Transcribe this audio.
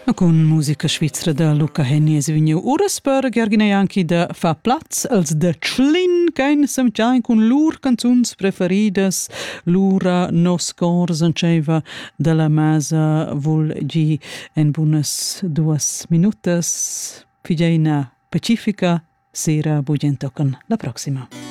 Con musica svizzera da Luca Henny es vegniu uras per Gheorghinei anche da fa plaz als da Tschlin kein semtjain con lur canzuns preferidas lura nos cors anceva de la masa vul gi en bunas 2 minutas figeina pacifica sera bugen tocan la proxima.